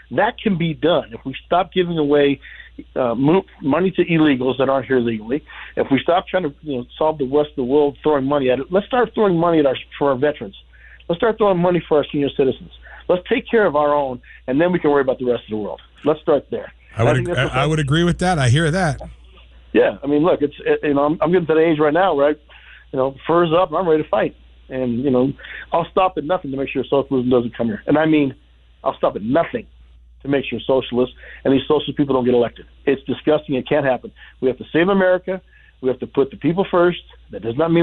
That can be done if we stop giving away money to illegals that aren't here legally. If we stop trying to solve the rest of the world throwing money at it, let's start throwing money for our veterans. Let's start throwing money for our senior citizens. Let's take care of our own, and then we can worry about the rest of the world. Let's start there. I would agree with that. I hear that. Yeah, I mean, look, I'm getting to the age right now where furs up, and I'm ready to fight. And, I'll stop at nothing to make sure socialism doesn't come here. And I mean, I'll stop at nothing to make sure socialists and these socialist people don't get elected. It's disgusting. It can't happen. We have to save America. We have to put the people first. That does not mean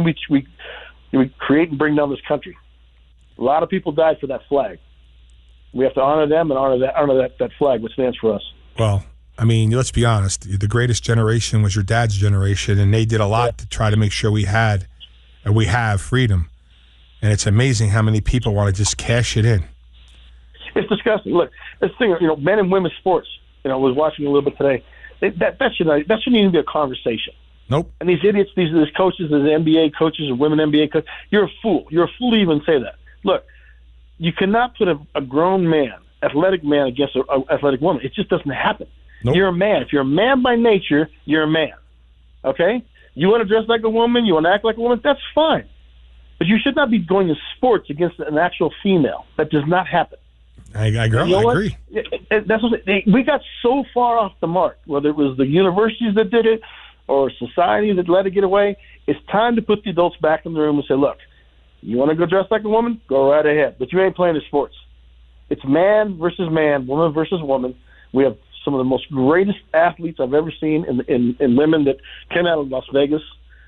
we create and bring down this country. A lot of people died for that flag. We have to honor them and honor that flag, which stands for us. Well, I mean, let's be honest. The greatest generation was your dad's generation, and they did a lot to try to make sure we have freedom. And it's amazing how many people want to just cash it in. It's disgusting. Look, this thing, men and women's sports. I was watching a little bit today. That shouldn't even be a conversation. Nope. And these idiots, these coaches, these NBA coaches or women NBA coaches, you're a fool. You're a fool to even say that. Look, you cannot put a grown man, athletic man, against an athletic woman. It just doesn't happen. Nope. You're a man. If you're a man by nature, you're a man. Okay? You want to dress like a woman, you want to act like a woman, that's fine. But you should not be going to sports against an actual female. That does not happen. I agree. That's what we got so far off the mark, whether it was the universities that did it or society that let it get away. It's time to put the adults back in the room and say, look, you want to go dress like a woman? Go right ahead. But you ain't playing the sports. It's man versus man, woman versus woman. We have some of the most greatest athletes I've ever seen in women that came out of Las Vegas,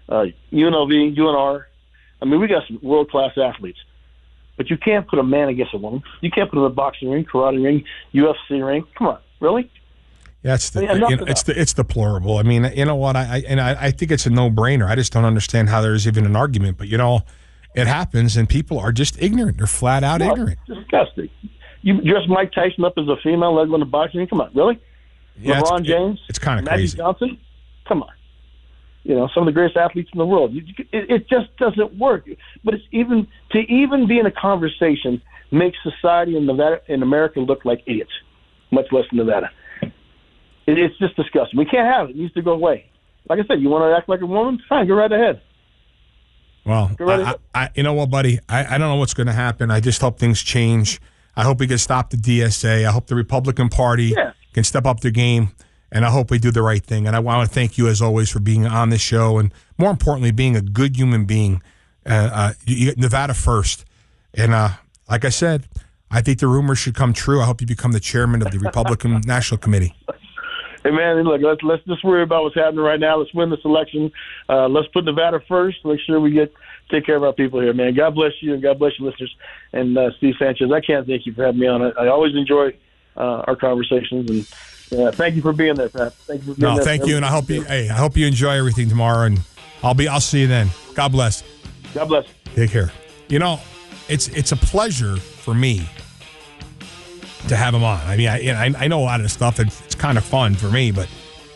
UNLV, UNR. I mean, we got some world-class athletes. But you can't put a man against a woman. You can't put them in a boxing ring, karate ring, UFC ring. Come on, really? Yeah, it's deplorable. I mean, you know what? I think it's a no-brainer. I just don't understand how there's even an argument. But it happens, and people are just ignorant. They're flat out ignorant. It's disgusting. You dress Mike Tyson up as a female, let alone a boxing ring. Come on, really? Yeah, LeBron James, it's kind of Magic crazy. Johnson. Come on. Some of the greatest athletes in the world. It just doesn't work. But it's even be in a conversation makes society in Nevada, in America, look like idiots, much less in Nevada. It's just disgusting. We can't have it. It needs to go away. Like I said, you want to act like a woman? Fine, go right ahead. Well, you know what, buddy? I don't know what's going to happen. I just hope things change. I hope we can stop the DSA. I hope the Republican Party can step up their game. And I hope we do the right thing. And I want to thank you, as always, for being on this show and, more importantly, being a good human being. Nevada first. And like I said, I think the rumors should come true. I hope you become the chairman of the Republican National Committee. Hey, man, look, let's just worry about what's happening right now. Let's win this election. Let's put Nevada first. Make sure we take care of our people here, man. God bless you, and God bless your listeners. And Steve Sanchez, I can't thank you for having me on. I always enjoy our conversations, and thank you for being there, Pat. Thank you for being there. Thank you, and I hope you enjoy everything tomorrow, and I'll see you then. God bless. God bless. Take care. It's a pleasure for me to have him on. I mean, I know a lot of the stuff, and it's kind of fun for me, but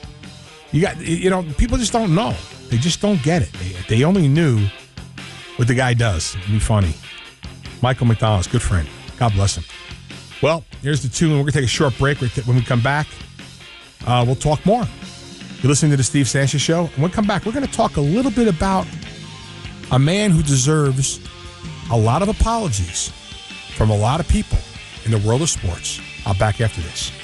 people just don't know. They just don't get it. They only knew what the guy does. It'd be funny. Michael McDonald's, good friend. God bless him. Well, here's the tune. We're going to take a short break. When we come back, we'll talk more. You're listening to the Steve Sanchez Show. And when we come back, we're going to talk a little bit about a man who deserves a lot of apologies from a lot of people in the world of sports. I'll back after this.